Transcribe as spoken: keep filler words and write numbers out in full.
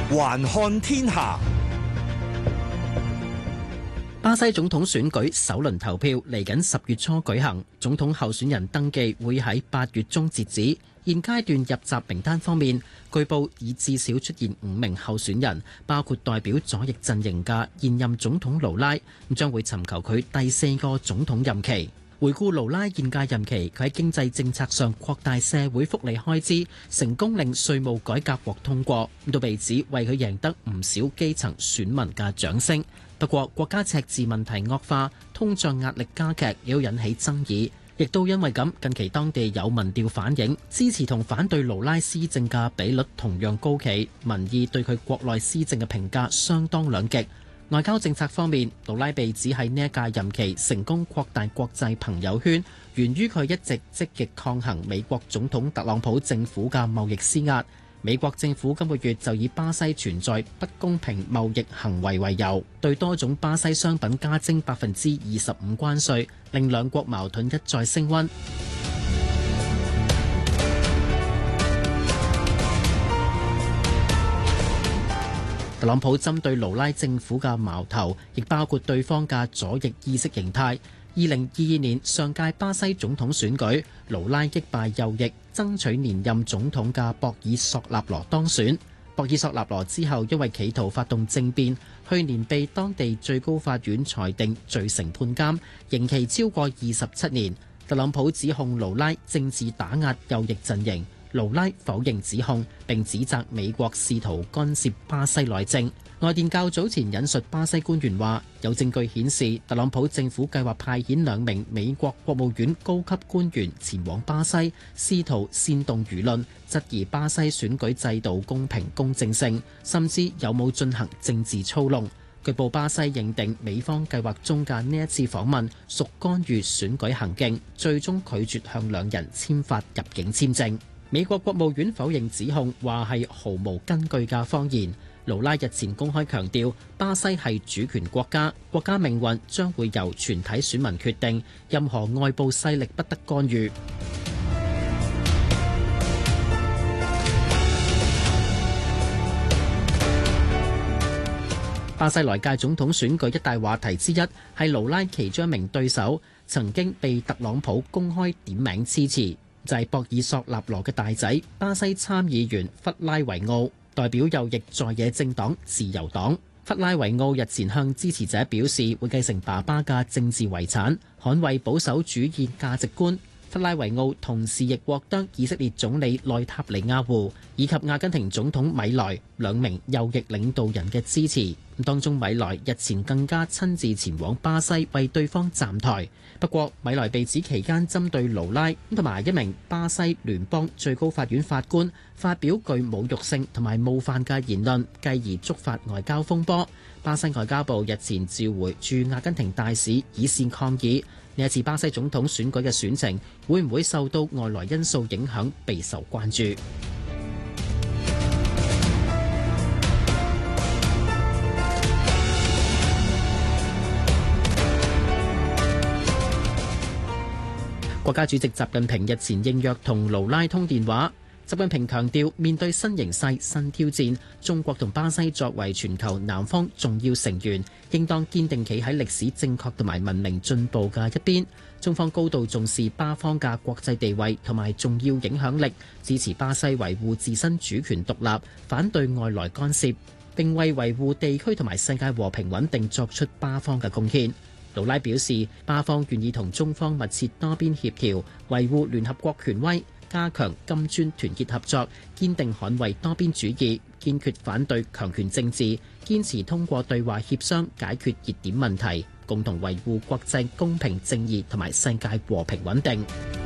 環看天下。 巴西總統選舉首輪投票嚟緊十月初舉行，總統候選人登記會喺八月中截止。現階段入閘名單方面，據報已至少出現五名候選人，包括代表左翼陣營嘅現任總統盧拉，咁將會尋求佢第四個總統任期。回顧盧拉現屆任期，佢喺經濟政策上擴大社會福利開支，成功令稅務改革獲通過，都被指為佢贏得唔少基層選民嘅掌聲。不過國家赤字問題惡化，通脹壓力加劇，亦都引起爭議。亦都因為咁，近期當地有民調反映，支持同反對盧拉施政嘅比率同樣高企，民意對佢國內施政嘅評價相當兩極。外交政策方面，盧拉被指喺呢一屆任期成功擴大國際朋友圈，源於佢一直積極抗衡美國總統特朗普政府嘅貿易施壓。美國政府今個月就以巴西存在不公平貿易行為為由，對多種巴西商品加徵百分之二十五關稅，令兩國矛盾一再升溫。特朗普針對盧拉政府嘅矛頭，亦包括對方嘅左翼意識形態。二零二二年上屆巴西總統選舉，盧拉擊敗右翼爭取連任總統嘅博爾索納羅當選。博爾索納羅之後因為企圖發動政變，去年被當地最高法院裁定罪成判監，刑期超過二十七年。特朗普指控盧拉政治打壓右翼陣營，盧拉否認指控，並指責美國試圖干涉巴西內政。外電較早前引述巴西官員話，有證據顯示特朗普政府計劃派遣兩名美國國務院高級官員前往巴西，試圖煽動輿論，質疑巴西選舉制度公平公正性，甚至有冇進行政治操弄。據報巴西認定美方計劃中嘅呢一次訪問屬干預選舉行徑，最終拒絕向兩人簽發入境簽證。美國國務院否認指控，話係毫無根據嘅謊言。盧拉日前公開強調，巴西係主權國家，國家命運將會由全體選民決定，任何外部勢力不得干預。巴西來屆總統選舉一大話題之一係盧拉其中一名對手曾經被特朗普公開點名支持，就係博爾索納羅嘅大仔巴西參議員弗拉維奧，代表右翼在野政黨自由黨。弗拉維奧日前向支持者表示，會繼承爸爸嘅政治遺產，捍衛保守主義價值觀。弗拉維奧同時亦獲得以色列總理內塔尼亞胡以及阿根廷總統米萊兩名右翼領導人嘅支持。當中米萊日前更加親自前往巴西為對方站台。不過米萊被指期間針對盧拉同埋一名巴西聯邦最高法院法官發表具侮辱性同埋冒犯嘅言論，繼而觸發外交風波。巴西外交部日前召回駐阿根廷大使以示抗議。呢一次巴西總統選舉嘅選情會唔會受到外來因素影響，備受關注。國家主席習近平日前應約同盧拉通電話。習近平強調，面對新形勢、新挑戰，中國同巴西作為全球南方重要成員，應當堅定企喺歷史正確同埋文明進步嘅一邊。中方高度重視巴方嘅國際地位同埋重要影響力，支持巴西維護自身主權獨立，反對外來干涉，並為維護地區同埋世界和平穩定作出巴方嘅貢獻。盧拉表示，巴方願意同中方密切多邊協調，維護聯合國權威，加強金磚團結合作，堅定捍衛多邊主義，堅決反對強權政治，堅持通過對話協商解決熱點問題，共同維護國際公平正義同埋世界和平穩定。